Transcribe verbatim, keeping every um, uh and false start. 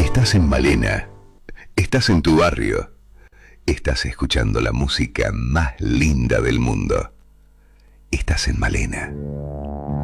Estás en Malena. Estás en tu barrio. Estás escuchando la música más linda del mundo. Estás en Malena.